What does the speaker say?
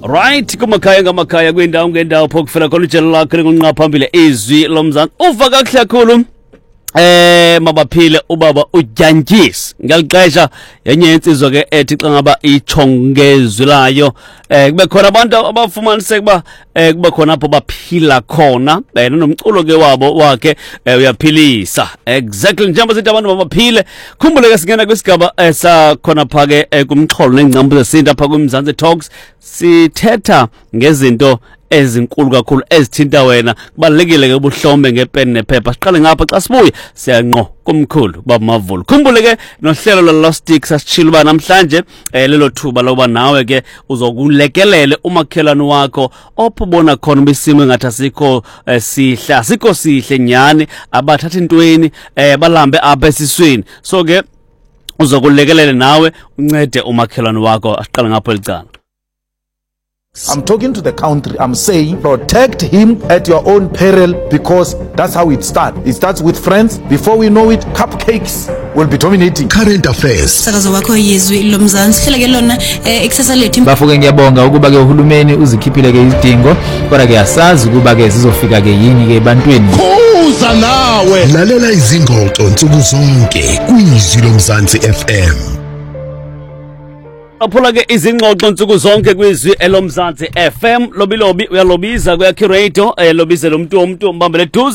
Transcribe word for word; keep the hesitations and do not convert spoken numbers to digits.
Right, kumakhaya ngamakhaya kwindawo ngendawo pho kufela khona ijelo lakho lingunqa phambili izwi lomzansi uva kakuhle kakhulu eh mabaphile ubaba uJantjisi ngiyaliqesha yenye insizwa ke ethi xa ngaba ichongezulayo eh kube khona abantu abafumaniseka kuba eh kube khona apho baphila khona eh nomculo ke wabo wakhe uyaphilisa exactly njengoba sithi abantu mabaphile khumbule ke singena kwisigaba esakhona pha ke kumxholo nengcambu zesinta pha kuMzansi Talks sithetha ngezinto ezinkulu kakhulu ezithinta wena kubalekile ke ubuhlombe ngepeni nephepha siqale ngapha xa sibuye siyanqo kumkhulu baba Mavulu khumbule ke nohlelo lo Lost Stick sasichila ba namhlanje lelo thuba loba nawe ke uzokulekelele umakhelwane wakho ophubona khona bisimo engathi asikho sihla asikho sihle nyane abathatha intweni balambe apha esiswini so ke uzokulekelele nawe uncede umakhelwane wakho asiqale ngapha licala. I'm talking to the country. I'm saying protect him at your own peril because that's how it starts. It starts with friends. Before we know it, cupcakes will be dominating. Current affairs. Sakazo wakho yizwi lomzansi hleleke lona eksesa lethi. Bafuke ngiyabonga ukuba ke uhulumeni uzikhiphile ke izidingo kodwa ke yasazi ukuba ke zizofika ke yini ke ebantwini. Kuza nawe. Lalela izingxoxo nsuku zonke kwizwi lomzansi F M. Aphula ke izingxoxo nsuku zonke kwizwi elomzansi F M lobilobi uyalobiza kuyakhi radio eh lobize lo muntu umuntu mbambele duze